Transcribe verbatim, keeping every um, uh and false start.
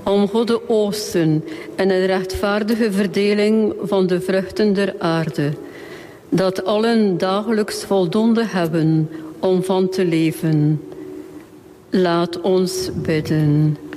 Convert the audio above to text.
om God te oosten en een rechtvaardige verdeling van de vruchten der aarde, dat allen dagelijks voldoende hebben om van te leven. Laat ons bidden.